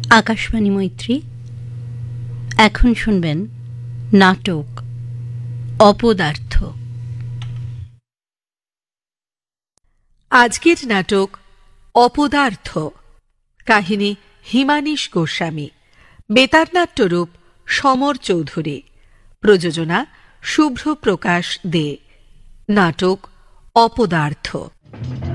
আকাশবাণী মৈত্রী। এখন শুনবেন নাটক অপদার্থ। আজকের নাটক অপদার্থ। কাহিনী হিমানীশ গোস্বামী। বেতারনাট্যরূপ সমর চৌধুরী। প্রযোজনা শুভ্র প্রকাশ দে। নাটক অপদার্থ।